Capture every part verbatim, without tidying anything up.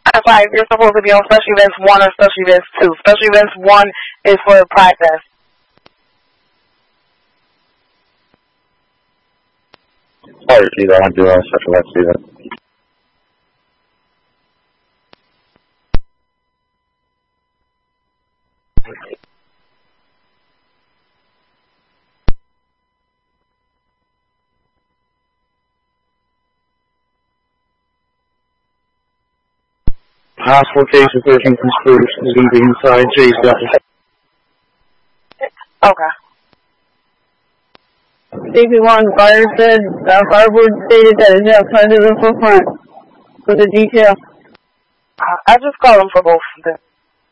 That's right. You're supposed to be on special events one or special events two. Special events one is for practice. Sorry, Steve, I do uh, special events season. Possible case of thirteen conspirators leaving inside Jay's level. Okay. C P one, fire said, uh, Fireboard stated that it's outside of the footprint for the detail. Uh, I just call them for both of them.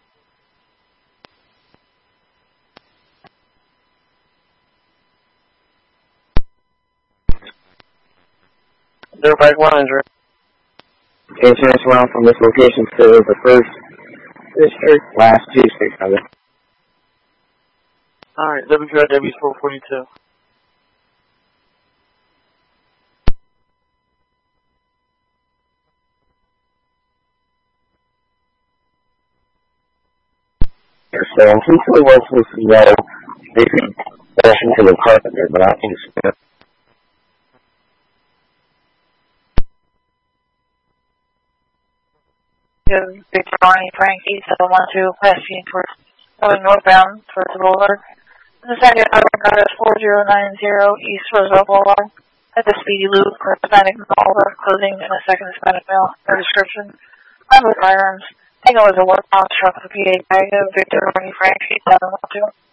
Zero five one hundred. Case transfer around from this location to the first district, last G six hundred. Alright, W Q R W four forty-two. So, since it was supposed to know, they can dash into the carpenter, but I think it's good. Victor Barney, Frankie, seven one two, passing towards going northbound towards the boulevard. The second other got us four zero nine zero East Roosevelt Boulevard at the Speedy Loop for Hispanic Boulevard, closing in a second Hispanic male. No description. I'm with firearms. I think it was a work box truck with a P A tag of Victor Barney, Frankie, seven one two.